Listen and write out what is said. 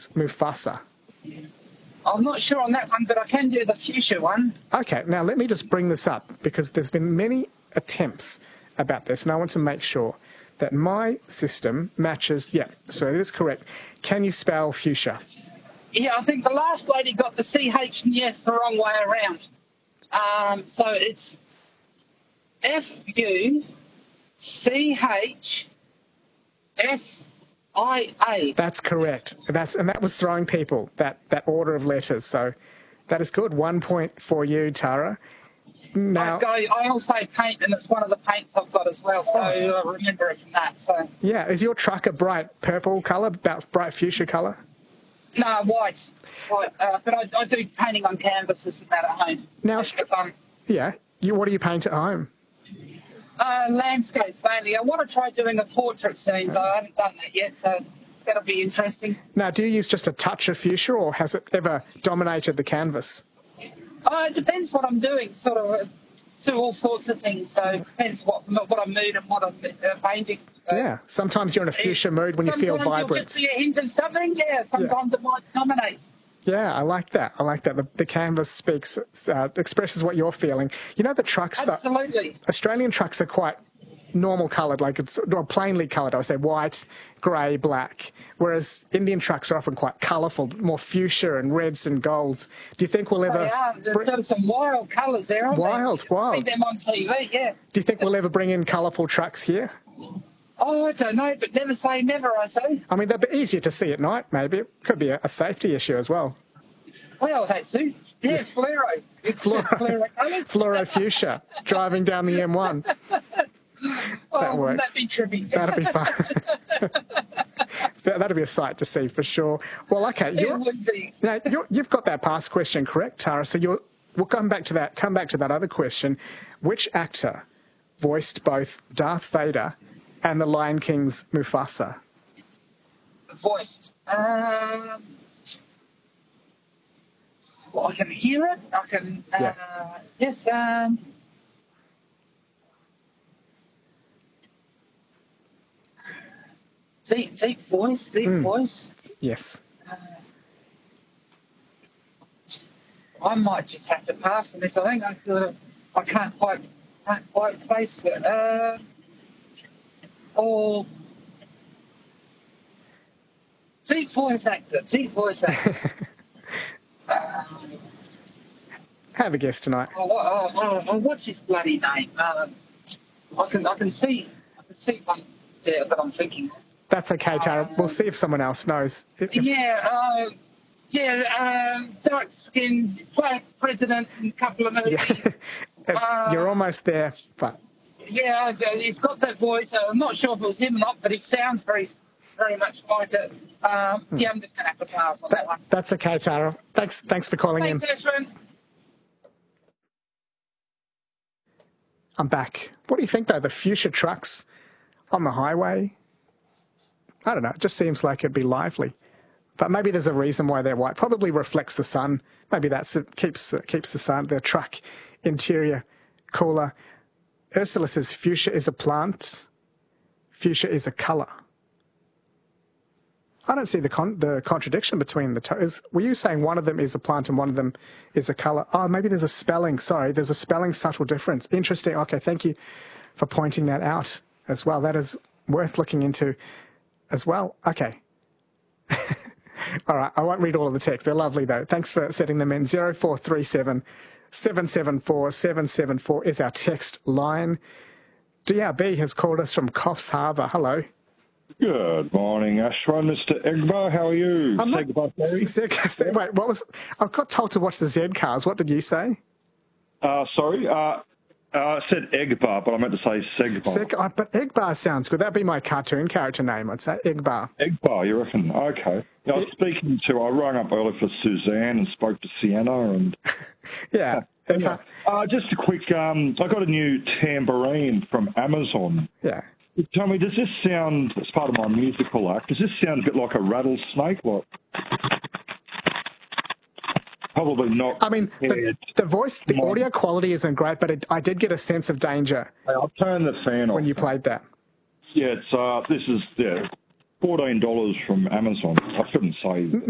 Kings Mufasa? I'm not sure on that one, but I can do the fuchsia one. Okay, now let me just bring this up because there's been many attempts about this, and I want to make sure that my system matches. Yeah, so it is correct. Can you spell fuchsia? Yeah, I think the last lady got the CH and the S the wrong way around. So it's FUCHSIA. That's correct. And that was throwing people, that order of letters. So that is good. 1 point for you, Tara. Now, I also paint, and it's one of the paints I've got as well, so I remember it from that. So yeah, is your truck a bright purple colour, about bright fuchsia colour? No, white. But I do painting on canvases and that at home. Now, yeah, what do you paint at home? Landscapes mainly. I want to try doing a portrait soon, but I haven't done that yet, so that'll be interesting. Now, do you use just a touch of fuchsia, or has it ever dominated the canvas? It depends what I'm doing, sort of do all sorts of things, so it depends what I'm mood and what I'm painting. Yeah, sometimes you're in a fuchsia mood when you feel vibrant. Sometimes you'll just see a hint of something, sometimes it might dominate. Yeah, I like that. The canvas expresses what you're feeling. You know, the trucks, Absolutely. Australian trucks are quite normal coloured, or plainly coloured, I would say, white, grey, black, whereas Indian trucks are often quite colourful, more fuchsia and reds and golds. Do you think we'll ever... They are. There's some wild colours there, aren't Wild. See them on TV, yeah. Do you think we'll ever bring in colourful trucks here? Oh, I don't know, but never say never, I say. I mean, they'll be easier to see at night, maybe. It could be a safety issue as well. Well, that's it. Yeah, fluoro. Fluoro fuchsia, driving down the M1. That works. That'd be trippy. That'd be fun. That'd be a sight to see for sure. Well, okay. It would be. Now, you've got that past question correct, Tara. So we'll come back to that. Come back to that other question. Which actor voiced both Darth Vader and the Lion King's Mufasa? Voiced. Well, I can hear it. I can. Yes. Deep voice. Yes. I might just have to pass on this. I think I can't quite place it. Or deep voice actor. Have a guess tonight. What's his bloody name? I can see one there that I'm thinking. That's okay, Tara. We'll see if someone else knows. Dark skinned, president in a couple of movies. Yeah. You're almost there, but yeah, he's got that voice. I'm not sure if it was him or not, but he sounds very, very much like it. Yeah, I'm just going to have to pass on that one. That's okay, Tara. Thanks for calling in. Thanks, Ashwin. I'm back. What do you think, though? The fuchsia trucks on the highway? I don't know. It just seems like it'd be lively. But maybe there's a reason why they're white. Probably reflects the sun. Maybe that's it. Keeps the truck interior cooler. Ursula says fuchsia is a plant. Fuchsia is a colour. I don't see the contradiction between the two. Were you saying one of them is a plant and one of them is a colour? Oh, maybe there's a spelling. Sorry, there's a spelling subtle difference. Interesting. Okay, thank you for pointing that out as well. That is worth looking into as well. Okay. All right, I won't read all of the text. They're lovely, though. Thanks for setting them in. 0437 774 774 is our text line. DRB has called us from Coffs Harbour. Hello. Good morning, Ashwin. Mr. Egbar, how are you? Wait, what was... I got told to watch the Z cars. What did you say? Sorry, I said Egbar, but I meant to say Segbar. But Egbar sounds good. That'd be my cartoon character name, I'd say. Egbar. Egbar, you reckon? Okay. Yeah, I rang up earlier for Suzanne and spoke to Sienna and... Yeah. Just a quick, I got a new tambourine from Amazon. Yeah. Tell me, does this sound, as part of my musical act, does this sound a bit like a rattlesnake? Probably not. I mean, the voice, the audio quality isn't great, but I did get a sense of danger. I'll turn the fan off. When you played that. Yeah, this is $14 from Amazon. I shouldn't say